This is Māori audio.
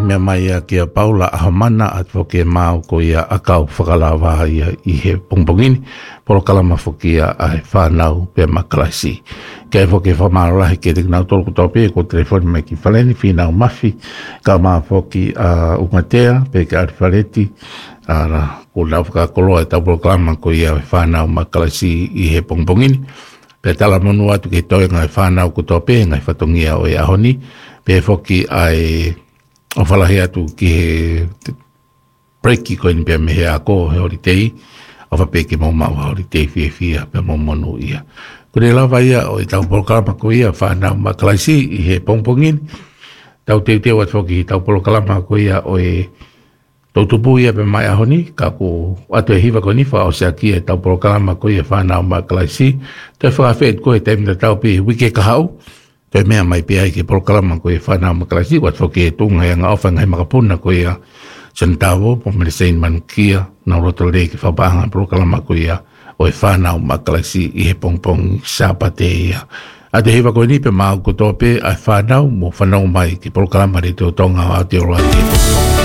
mea mai a kia Paula Ahamana at foke mau ko ia akau whakalawa ia I he pongpongini polo kalama foke ia a he whanau pe makalasi. Kia foke whamarahi ke te kinau tolku tope ko telefoni mai ki whaleni whinau mafi ka maa foke a Ungatea pe ka arwhareti ara ko lau whakakoloa e tau polo kalama ko ia he whanau makalasi I he pongpongini. Pe tala monu atu ke toi ngai whanau ko tope ngai whatongia o ia honi pe foke ai o whalahi atu ki he breaki koe ni pia me he ako he horitei o whapeke mo mau horitei fia pe mo monu ia. Kone lawa ia o I tau polokalama ko ia whanau makalaisi I he pongpongin tau teu at whoki tau polokalama ko ia o e tautupu ia pe mai ahoni ka ko atu e hiwa ko nifa o sea ki e tau polokalama ko ia whanau makalaisi te whakawhet ko e taimina tau pi wike kahau te mea mai pia I ke polokalama ko e whanau makalasi wat whoke e tunga e nga ofa ngai makapuna ko ia santawo po meresein manukia na roto le ke whabanga polokalama ko ia o e whanau makalasi I he pongpong sapate ia. A te hewa ko nipe mau ko tope a whanau mo whanau mai ke polokalama re te o tonga o Aotearoa.